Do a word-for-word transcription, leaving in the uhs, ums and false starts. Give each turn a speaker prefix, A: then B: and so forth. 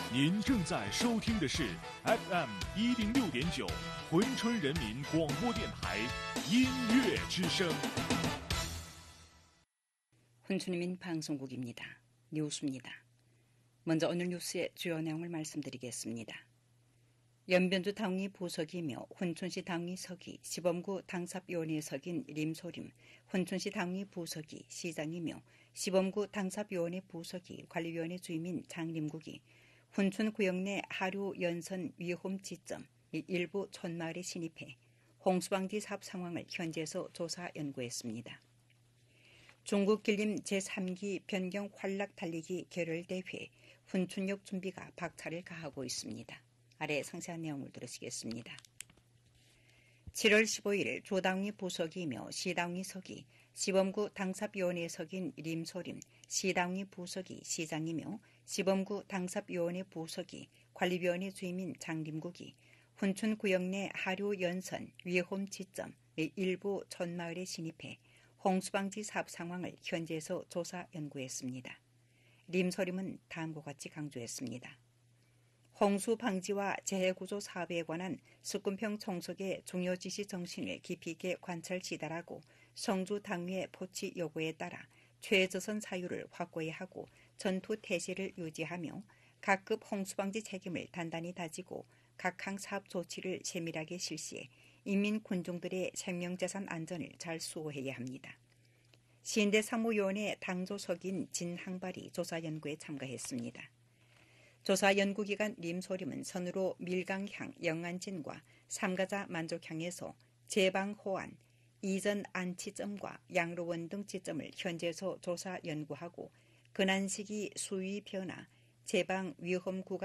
A: 您正在收听的是 에프 엠一零六点九珲春人民广播电台音乐之声。
B: 훈춘민 방송국입니다. 뉴스입니다. 먼저 오늘 뉴스의 주요 내용을 말씀드리겠습니다. 연변주 당위 부석이며 훈춘시 당위 서기, 시범구 당삽위원회 석인 림소림, 훈춘시 당위 부석이 시장이며 시범구 당삽위원회 부석이 관리위원회 주임인 장림국이 훈춘구역 내 하류 연선 위험 지점 일부 촌마을에 진입해 홍수방지 사업 상황을 현지에서 조사 연구했습니다. 중국 길림 제삼 기 변경 활락 달리기 계열대회 훈춘역 준비가 박차를 가하고 있습니다. 아래 상세한 내용을 들으시겠습니다. 칠월 십오일 조당위 부석이며 시당위 서기, 시범구 당삽위원회 석인 림소림, 시당위 부석이 시장이며 시범구 당삽위원회 부석이 관리위원회 주임인 장림국이 훈춘구역 내 하류 연선 위험 지점 일부 촌마을에 진입해 홍수방지 사업 상황을 현지에서 조사 연구했습니다. 림소림은 다음과 같이 강조했습니다. 홍수 방지와 재해구조 사업에 관한 수군평 총석의 중요 지시 정신을 깊이 있게 관찰 지달하고 성주 당위의 포치 요구에 따라 최저선 사유를 확고히 하고 전투 태세를 유지하며 각급 홍수방지 책임을 단단히 다지고 각항 사업 조치를 세밀하게 실시해 인민 군중들의 생명재산 안전을 잘 수호해야 합니다. 시인대 상무위원회 당조석인 진항발이 조사 연구에 참가했습니다. 조사 연구기관 림소림은 선으로 밀강향 영안진과 삼가자 만족향에서 제방 호안, 이전 안치점과 양로원 등 지점을 현지에서 조사 연구하고 근한 시기 수위 변화, 제방 위험 구간